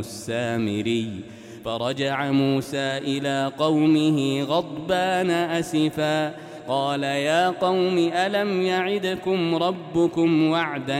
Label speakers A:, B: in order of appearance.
A: السامري. فرجع موسى إلى قومه غضبان أسفا قال يا قوم ألم يعدكم ربكم وعدا